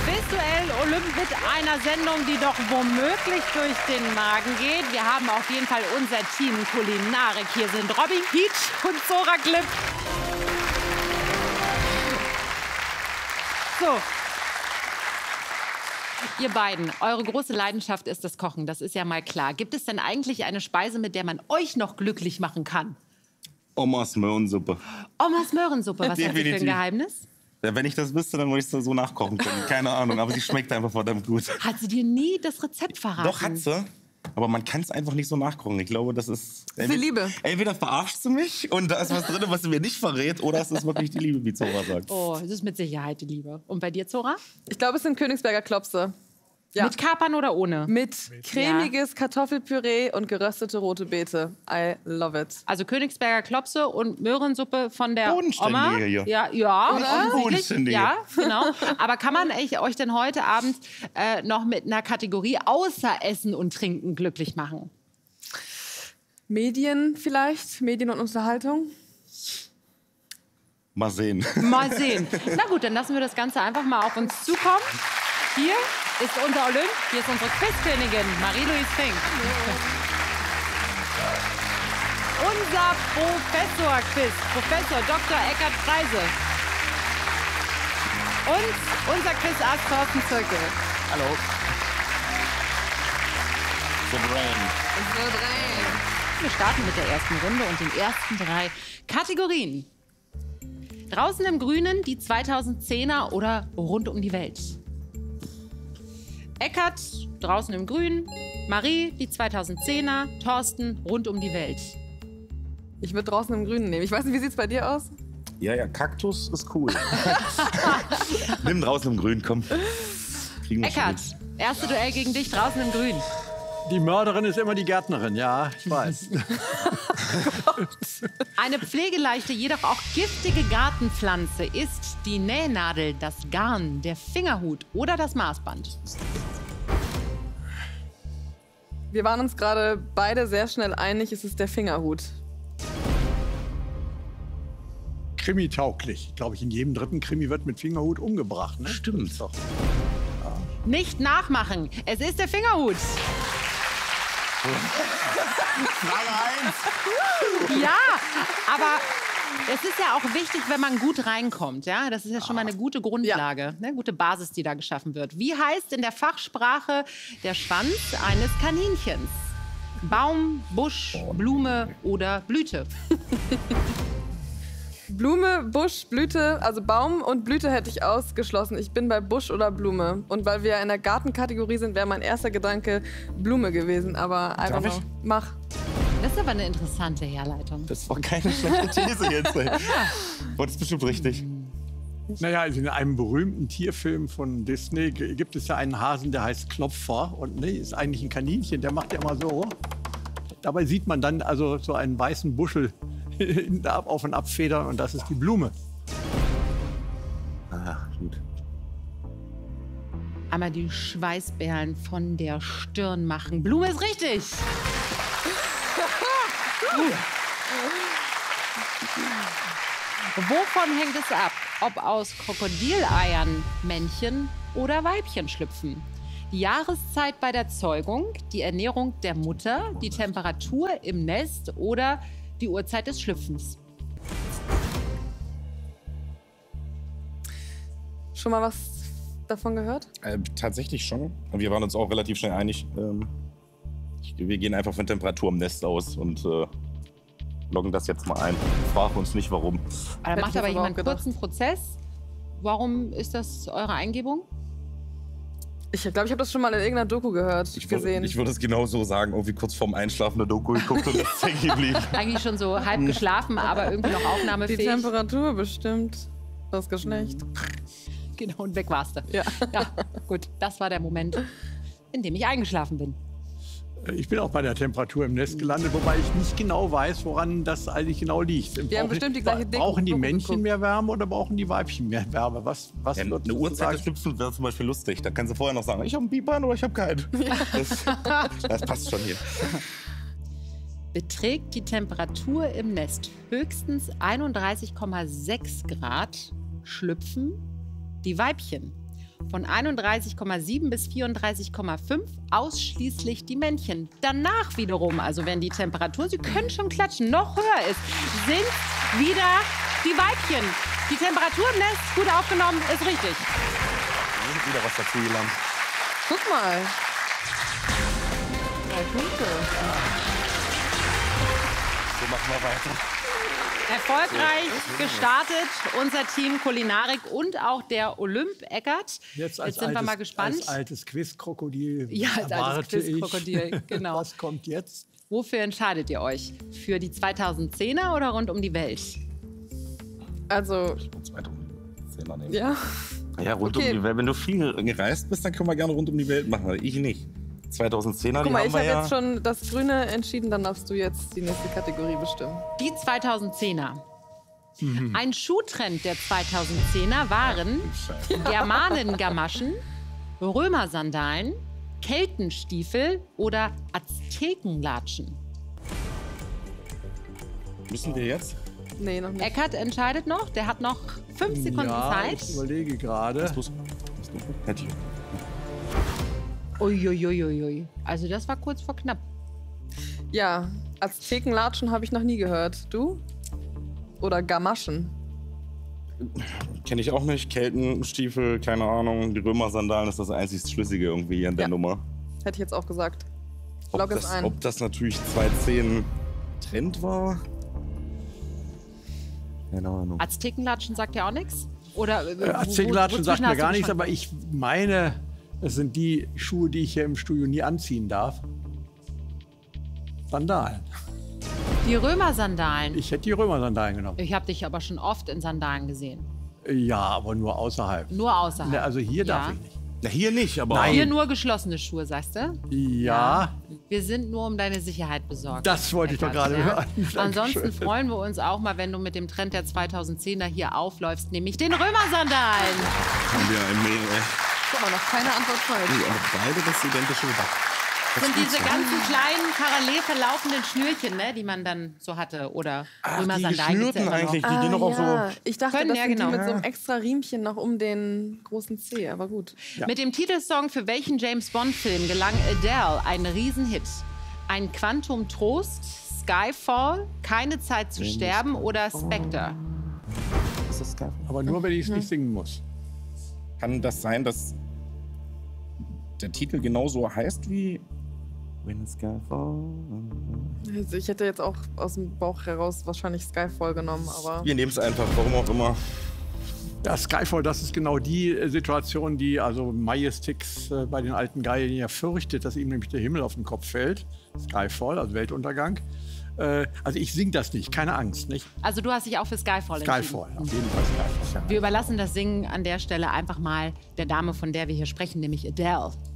Quizduell Olymp mit einer Sendung, die doch womöglich durch den Magen geht. Wir haben auf jeden Fall unser Team Kulinarik. Hier sind Robin Peach und Zora Klipp. So. Ihr beiden, eure große Leidenschaft ist das Kochen, das ist ja mal klar. Gibt es denn eigentlich eine Speise, mit der man euch noch glücklich machen kann? Omas Möhrensuppe. Omas Möhrensuppe, was hat sie für ein Geheimnis? Ja, wenn ich das wüsste, dann würde ich es so nachkochen können. Keine Ahnung, aber sie schmeckt einfach verdammt gut. Hat sie dir nie das Rezept verraten? Doch, hat sie. Aber man kann es einfach nicht so nachkochen. Ich glaube, das ist... Für Liebe. Entweder verarschst du mich und da ist was drin, was du mir nicht verrät, oder es ist wirklich die Liebe, wie Zora sagt. Oh, das ist mit Sicherheit die Liebe. Und bei dir, Zora? Ich glaube, es sind Königsberger Klopse. Ja. Mit Kapern oder ohne? Mit cremiges Kartoffelpüree und geröstete rote Beete. I love it. Also Königsberger Klopse und Möhrensuppe von der Bodenständige Oma. hier. Ja, offensichtlich. Bodenständige. Ja, genau. Aber kann man euch denn heute Abend noch mit einer Kategorie außer Essen und Trinken glücklich machen? Medien vielleicht? Medien und Unterhaltung? Mal sehen. Mal sehen. Na gut, dann lassen wir das Ganze einfach mal auf uns zukommen. Hier ist unser Olymp, hier ist unsere Quizkönigin Marie-Louise Fink. Unser Professor-Quiz, Professor Dr. Eckhard Freise. Und unser Quizarzt Thorsten Zirkel. Hallo. Wir starten mit der ersten Runde und den ersten 3 Kategorien. Draußen im Grünen, die 2010er oder rund um die Welt. Eckart, draußen im Grün. Marie, die 2010er. Thorsten, rund um die Welt. Ich würde draußen im Grünen nehmen. Ich weiß nicht, wie sieht es bei dir aus? Ja, Kaktus ist cool. Nimm draußen im Grün, komm. Kriegen wir Eckart, schon hin. erste Duell gegen dich, draußen im Grün. Die Mörderin ist immer die Gärtnerin, ja, ich weiß. Eine pflegeleichte, jedoch auch giftige Gartenpflanze ist die Nähnadel, das Garn, der Fingerhut oder das Maßband. Wir waren uns gerade beide sehr schnell einig, es ist der Fingerhut. Krimi-tauglich. Glaube ich, in jedem dritten Krimi wird mit Fingerhut umgebracht. Ne? Stimmt. Doch. Nicht nachmachen, es ist der Fingerhut. Frage 1. Ja, aber es ist ja auch wichtig, wenn man gut reinkommt. Ja? Das ist ja schon mal eine gute Grundlage, eine gute Basis, die da geschaffen wird. Wie heißt in der Fachsprache der Schwanz eines Kaninchens? Baum, Busch, Blume oder Blüte? Blume, Busch, Blüte, also Baum und Blüte hätte ich ausgeschlossen. Ich bin bei Busch oder Blume. Und weil wir in der Gartenkategorie sind, wäre mein erster Gedanke Blume gewesen. Aber einfach Darf mal, ich? mach. Das ist aber eine interessante Herleitung. Das war keine schlechte These jetzt. Ey. War das bestimmt richtig. Naja, also in einem berühmten Tierfilm von Disney gibt es ja einen Hasen, der heißt Klopfer. Und nee, ist eigentlich ein Kaninchen, der macht ja immer so. Dabei sieht man dann also so einen weißen Buschel auf und ab federn und das ist die Blume. Ah, gut. Einmal die Schweißperlen von der Stirn machen. Blume ist richtig. Wovon hängt es ab, ob aus Krokodileiern Männchen oder Weibchen schlüpfen? Die Jahreszeit bei der Zeugung, die Ernährung der Mutter, die Temperatur im Nest oder die Uhrzeit des Schlüpfens? Schon mal was davon gehört? Tatsächlich schon. Wir waren uns auch relativ schnell einig. Wir gehen einfach von Temperatur im Nest aus und loggen das jetzt mal ein. Fragen uns nicht, warum. Da macht aber jemand einen gedacht. kurzen Prozess. Warum ist das eure Eingebung? Ich glaube, ich habe das schon mal in irgendeiner Doku gehört, gesehen. Ich würde es genau so sagen. Irgendwie kurz vorm Einschlafen eine Doku geguckt und ist hängen geblieben. Eigentlich schon so halb geschlafen, aber irgendwie noch Die aufnahmefähig. Temperatur bestimmt das Geschlecht. Genau, und weg warst du. Ja. Ja, gut, das war der Moment, in dem ich eingeschlafen bin. Ich bin auch bei der Temperatur im Nest gelandet, wobei ich nicht genau weiß, woran das eigentlich genau liegt. Wir haben bestimmt die gleiche Doku Brauchen die Männchen geguckt. mehr Wärme oder brauchen die Weibchen mehr Wärme? Was Ja, würdest eine du Uhrzeit sagen? des Schlüpfens wäre zum Beispiel lustig. Da kannst du vorher noch sagen, ich habe einen Piepern oder ich habe keinen. Das passt schon hier. Beträgt die Temperatur im Nest höchstens 31,6 Grad, schlüpfen die Weibchen. von 31,7 bis 34,5 ausschließlich die Männchen. Danach wiederum, also wenn die Temperatur, Sie können schon klatschen, noch höher ist, sind wieder die Weibchen. Die Temperatur im Nest, gut aufgenommen, ist richtig. Wieder was dazu gelernt. Guck mal. 3 Punkte. So machen wir weiter. Erfolgreich gestartet, unser Team Kulinarik und auch der Olymp Eckert. Jetzt sind wir mal gespannt. Als altes Quizkrokodil. Ja, als altes Quizkrokodil, genau. Was kommt jetzt? Wofür entscheidet ihr euch? Für die 2010er oder rund um die Welt? Also, 2010er nehmen. ja. Ja, rund Okay. um die Welt. Wenn du viel gereist bist, dann können wir gerne rund um die Welt machen. Aber ich nicht. 2010er, Guck mal, die ich haben habe wir jetzt schon das Grüne entschieden, dann darfst du jetzt die nächste Kategorie bestimmen. Die 2010er. Ein Schuhtrend der 2010er waren Germanen-Gamaschen, Römersandalen, Keltenstiefel oder Aztekenlatschen. Müssen wir jetzt? Nee, noch nicht. Eckert entscheidet noch, der hat noch 5 Sekunden ja, Zeit. ich überlege gerade. Hätte ich. Uiuiuiui. Also das war kurz vor knapp. Ja, Aztekenlatschen habe ich noch nie gehört. Du? Oder Gamaschen? Kenne ich auch nicht. Keltenstiefel, keine Ahnung. Die Römersandalen ist das einzig Schlüssige irgendwie an der Ja. Nummer. Hätte ich jetzt auch gesagt. Log es ein. Ob das natürlich 2010 Trend war? Keine Ahnung. Aztekenlatschen sagt ja auch nichts? Oder Aztekenlatschen sagt wozwischen mir hast du gar nichts, geschwankt? aber ich meine, es sind die Schuhe, die ich hier im Studio nie anziehen darf. Sandalen. Die Römersandalen. Ich hätte die Römersandalen genommen. Ich habe dich aber schon oft in Sandalen gesehen. Ja, aber nur außerhalb. Nur außerhalb. Ne, also hier Ja. darf ich nicht. Na, hier nicht, aber. Nein. Hier nur geschlossene Schuhe, sagst du? Ja, Wir sind nur um deine Sicherheit besorgt. das wollte ich doch Eckart, gerade ja? hören. Ansonsten Dankeschön. freuen wir uns auch mal, wenn du mit dem Trend der 2010er hier aufläufst, nämlich den Römersandalen. Haben wir ein Mail, ey. Guck mal, noch keine Antwort falsch. Aber beide das identische Gedacht. Das sind diese ganzen kleinen, parallel verlaufenden Schnürchen, ne, die man dann so hatte. Oder Ach, die Römersandalen gibt's geschnürten ja immer noch. eigentlich, die gehen doch auch ja. so. Ich dachte, Können, das ja, sind genau. die mit so einem extra Riemchen noch um den großen Zeh, aber gut. Ja. Mit dem Titelsong für welchen James-Bond-Film gelang Adele ein Riesenhit? Ein Quantum Trost, Skyfall, Keine Zeit zu sterben oder Spectre? Ist das geil? Aber nur, wenn ich es nicht singen muss. Kann das sein, dass der Titel genauso heißt wie When the Sky Falls? Also ich hätte jetzt auch aus dem Bauch heraus wahrscheinlich Skyfall genommen, aber Wir nehmen es einfach, warum auch immer. Ja, Skyfall, das ist genau die Situation, die also Majestix bei den alten Geilen ja fürchtet, dass ihm nämlich der Himmel auf den Kopf fällt. Skyfall, also Weltuntergang. Also ich sing das nicht, keine Angst, nicht? Also du hast dich auch für Skyfall entschieden. Skyfall, auf jeden Fall Skyfall. Wir überlassen das Singen an der Stelle einfach mal der Dame, von der wir hier sprechen, nämlich Adele.